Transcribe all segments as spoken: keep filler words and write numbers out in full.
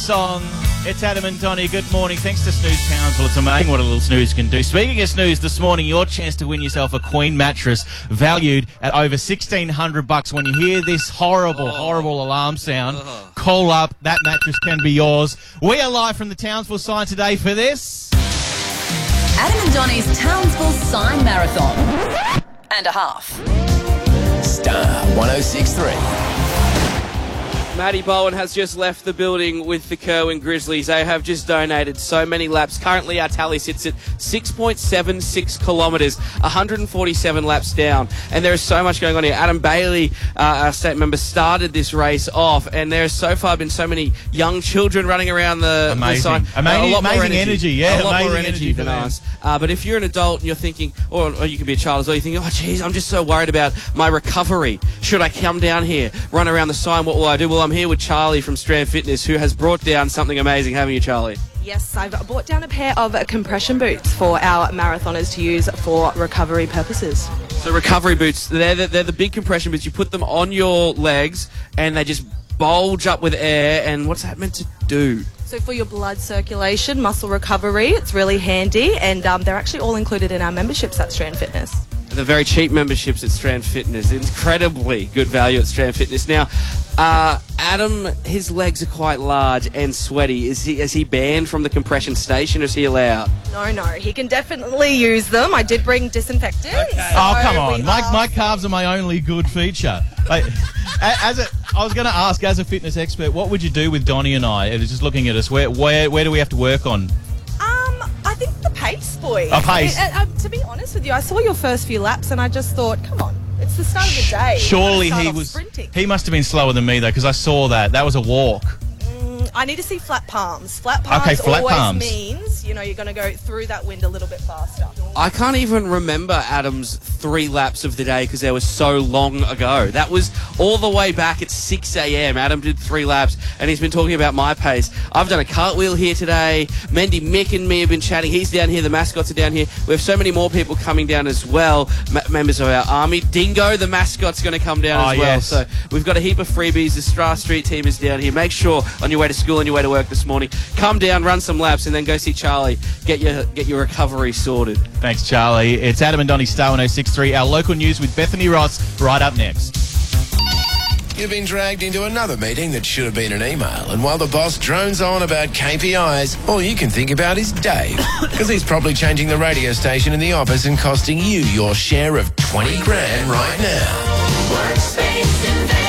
Song. It's Adam and Donnie. Good morning. Thanks to Snooze Townsville. It's amazing what a little snooze can do. Speaking of snooze, this morning your chance to win yourself a Queen mattress valued at over sixteen hundred bucks. When you hear this horrible, oh. horrible alarm sound, oh. call up. That mattress can be yours. We are live from the Townsville sign today for this. Adam and Donnie's Townsville sign marathon and a half. Star one oh six point three. Matty Bowen has just left the building with the Kerwin Grizzlies. They have just donated so many laps. Currently, our tally sits at six point seven six kilometres, one hundred forty-seven laps down. And there is so much going on here. Adam Bailey, uh, our state member, started this race off. And there has so far been so many young children running around the, amazing. the sign. Amazing, uh, a lot amazing more energy. energy. Yeah, a lot amazing more energy, energy than them. us. Uh, but if you're an adult and you're thinking, or, or you could be a child as well, you're thinking, oh, geez, I'm just so worried about my recovery. Should I come down here, run around the sign? What will I do? Well, I'm here with Charlie from Strand Fitness, who has brought down something amazing, haven't you, Charlie? Yes, I've brought down a pair of compression boots for our marathoners to use for recovery purposes. So recovery boots, they're the, they're the big compression boots. You put them on your legs and they just bulge up with air. And what's that meant to do? So for your blood circulation, muscle recovery, it's really handy. And um, they're actually all included in our memberships at Strand Fitness. The very cheap memberships at Strand Fitness. Incredibly good value at Strand Fitness. Now, uh, Adam, his legs are quite large and sweaty. Is he is he banned from the compression station, or is he allowed? No, no, he can definitely use them. I did bring disinfectant. Okay. So oh, come on. My, are... my calves are my only good feature. Like, as a, I was going to ask, as a fitness expert, what would you do with Donnie and I? Just looking at us, where, where, where do we have to work on? I think the pace, boy. Oh, pace. I mean, uh, uh, to be honest with you, I saw your first few laps and I just thought, come on, it's the start of the day. Surely he was. Sprinting. He must have been slower than me though, because I saw that. That was a walk. Mm, I need to see flat palms. Flat palms okay, flat always palms. means you know you're going to go through that wind a little bit faster. I can't even remember Adam's three laps of the day because they were so long ago. That was all the way back at six a.m. Adam did three laps, and he's been talking about my pace. I've done a cartwheel here today. Mendy, Mick and me have been chatting. He's down here. The mascots are down here. We have so many more people coming down as well, M- members of our army. Dingo, the mascot's going to come down oh, as well. Yes. So we've got a heap of freebies. The Stra Street team is down here. Make sure on your way to school, on your way to work this morning, come down, run some laps, and then go see Charlie. Get your, get your recovery sorted. Thanks, Charlie. It's Adam and Donnie, Star one oh six point three. Our local news with Bethany Ross right up next. You've been dragged into another meeting that should have been an email, and while the boss drones on about K P Is, all you can think about is Dave, because he's probably changing the radio station in the office and costing you your share of twenty grand right now. Workspace Invaders.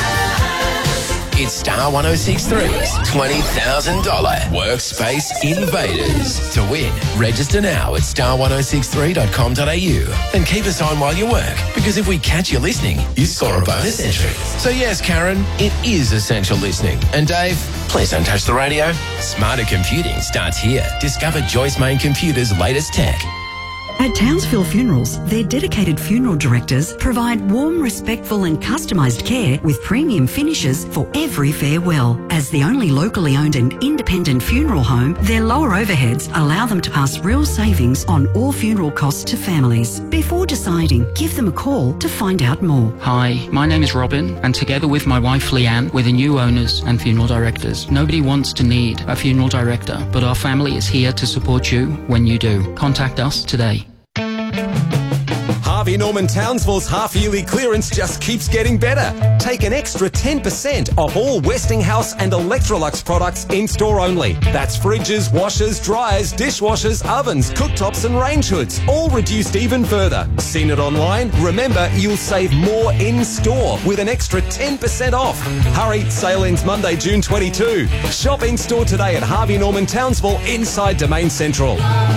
It's Star one oh six point three's twenty thousand dollars Workspace Invaders. To win, register now at star one oh six three dot com dot a u and keep us on while you work, because if we catch you listening, you score a bonus entry. So yes, Karen, it is essential listening. And Dave, please don't touch the radio. Smarter computing starts here. Discover Joyce Main Computer's latest tech. At Townsville Funerals, their dedicated funeral directors provide warm, respectful and customised care with premium finishes for every farewell. As the only locally owned and independent funeral home, their lower overheads allow them to pass real savings on all funeral costs to families. Before deciding, give them a call to find out more. Hi, my name is Robin, and together with my wife Leanne, we're the new owners and funeral directors. Nobody wants to need a funeral director, but our family is here to support you when you do. Contact us today. Harvey Norman Townsville's half-yearly clearance just keeps getting better. Take an extra ten percent off all Westinghouse and Electrolux products in-store only. That's fridges, washers, dryers, dishwashers, ovens, cooktops and range hoods, all reduced even further. Seen it online? Remember, you'll save more in-store with an extra ten percent off. Hurry, sale ends Monday, June twenty-second. Shop in-store today at Harvey Norman Townsville inside Domain Central.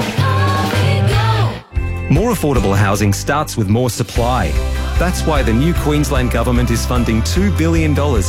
More affordable housing starts with more supply. That's why the new Queensland Government is funding two billion dollars